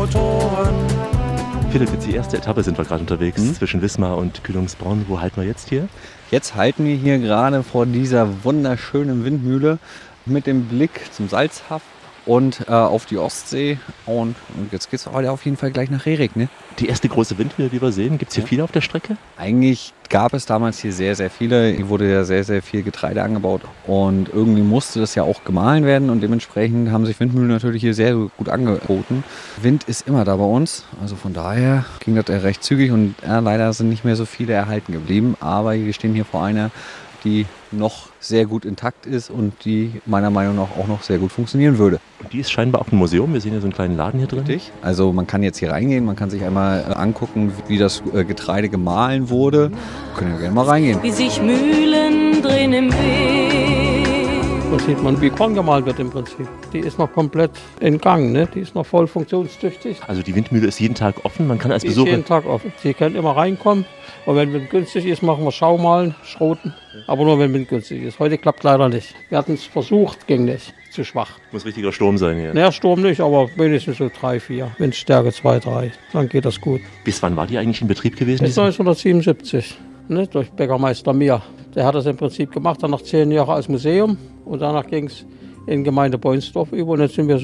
Motoren. Philipp, jetzt die erste Etappe sind wir gerade unterwegs zwischen Wismar und Kühlungsborn. Wo halten wir jetzt hier? Jetzt halten wir hier gerade vor dieser wunderschönen Windmühle mit dem Blick zum Salzhafen und auf die Ostsee. Und jetzt geht es heute auf jeden Fall gleich nach Rerik, ne? Die erste große Windmühle, die wir sehen. Gibt es hier viele auf der Strecke? Eigentlich gab es damals hier sehr, sehr viele. Hier wurde ja sehr, sehr viel Getreide angebaut. Und irgendwie musste das ja auch gemahlen werden. Und dementsprechend haben sich Windmühlen natürlich hier sehr gut angeboten. Wind ist immer da bei uns. Also von daher ging das recht zügig. Und leider sind nicht mehr so viele erhalten geblieben. Aber wir stehen hier vor einer, die noch sehr gut intakt ist und die meiner Meinung nach auch noch sehr gut funktionieren würde. Und die ist scheinbar auch ein Museum. Wir sehen hier so einen kleinen Laden hier drin. Richtig. Also man kann jetzt hier reingehen, man kann sich einmal angucken, wie das Getreide gemahlen wurde. Können wir gerne mal reingehen. Wie sich Mühlen drehen im Weg. Da sieht man, wie Korn gemahlen wird im Prinzip. Die ist noch komplett in Gang, ne? Die ist noch voll funktionstüchtig. Also die Windmühle ist jeden Tag offen. Man kann als Die ist Besucher... jeden Tag offen. Sie können immer reinkommen. Und wenn Wind günstig ist, machen wir Schaumalen, Schroten. Aber nur wenn Wind günstig ist. Heute klappt leider nicht. Wir hatten es versucht, ging nicht. Zu schwach. Muss richtiger Sturm sein hier. Naja, Sturm nicht, aber wenigstens so 3, 4. Windstärke 2, 3. Dann geht das gut. Bis wann war die eigentlich in Betrieb gewesen? Bis 1977. Ne, durch Bäckermeister Mier. Der hat das im Prinzip gemacht, dann nach 10 Jahren als Museum. Und danach ging es in Gemeinde Boinsdorf über. Und jetzt sind wir so